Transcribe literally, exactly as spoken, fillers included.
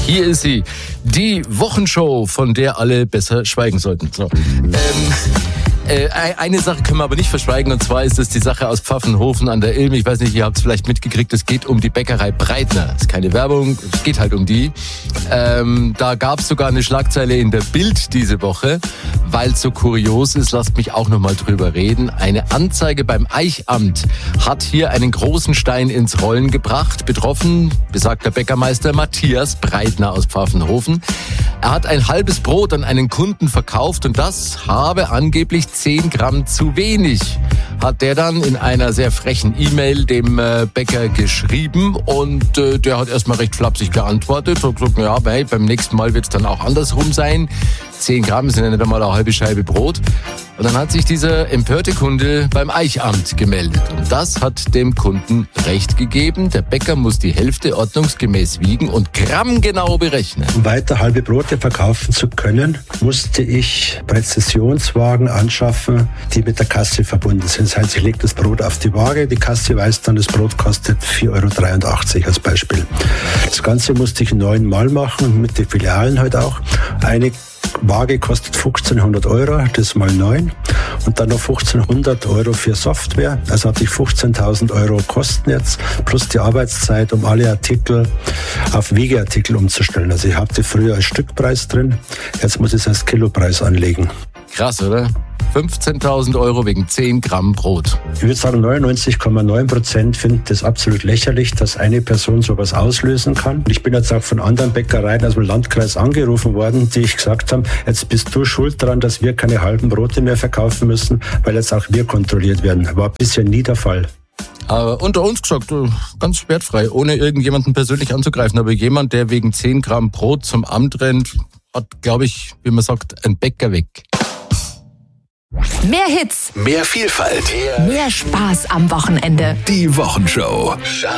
Hier ist sie, die Wochenshow, von der alle besser schweigen sollten. So. Ähm, äh, eine Sache können wir aber nicht verschweigen, und zwar ist es die Sache aus Pfaffenhofen an der Ilm. Ich weiß nicht, ihr habt es vielleicht mitgekriegt, es geht um die Bäckerei Breitner. Das ist keine Werbung, es geht halt um die. Ähm, da gab es sogar eine Schlagzeile in der Bild diese Woche, weil es so kurios ist, lasst mich auch nochmal drüber reden. Eine Anzeige beim Eichamt hat hier einen großen Stein ins Rollen gebracht. Betroffen, besagter Bäckermeister Matthias Breitner aus Pfaffenhofen. Er hat ein halbes Brot an einen Kunden verkauft und das habe angeblich zehn Gramm zu wenig. Hat der dann in einer sehr frechen E-Mail dem äh, Bäcker geschrieben und äh, der hat erstmal recht flapsig geantwortet und gesagt, ja, hey, beim nächsten Mal wird es dann auch andersrum sein. zehn Gramm sind ja nicht einmal eine halbe Scheibe Brot. Und dann hat sich dieser empörte Kunde beim Eichamt gemeldet. Und das hat dem Kunden recht gegeben. Der Bäcker muss die Hälfte ordnungsgemäß wiegen und grammgenau berechnen. Um weiter halbe Brote verkaufen zu können, musste ich Präzisionswagen anschaffen, die mit der Kasse verbunden sind. Das heißt, ich lege das Brot auf die Waage, die Kasse weiß dann, das Brot kostet vier Euro dreiundachtzig als Beispiel. Das Ganze musste ich neunmal machen, mit den Filialen halt auch. Eine Waage kostet fünfzehnhundert Euro, das mal neun. Und dann noch fünfzehnhundert Euro für Software. Also hatte ich fünfzehntausend Euro Kosten jetzt, plus die Arbeitszeit, um alle Artikel auf Wiegeartikel umzustellen. Also ich hatte früher als Stückpreis drin, jetzt muss ich es als Kilopreis anlegen. Krass, oder? fünfzehntausend Euro wegen zehn Gramm Brot. Ich würde sagen, neunundneunzig Komma neun Prozent finden das absolut lächerlich, dass eine Person sowas auslösen kann. Ich bin jetzt auch von anderen Bäckereien aus dem Landkreis angerufen worden, die ich gesagt haben, jetzt bist du schuld daran, dass wir keine halben Brote mehr verkaufen müssen, weil jetzt auch wir kontrolliert werden. War bisher nie der Fall. Aber unter uns gesagt, ganz wertfrei, ohne irgendjemanden persönlich anzugreifen. Aber jemand, der wegen zehn Gramm Brot zum Amt rennt, hat, glaube ich, wie man sagt, einen Bäcker weg. Mehr Hits, mehr Vielfalt, mehr Spaß am Wochenende. Die Wochenshow.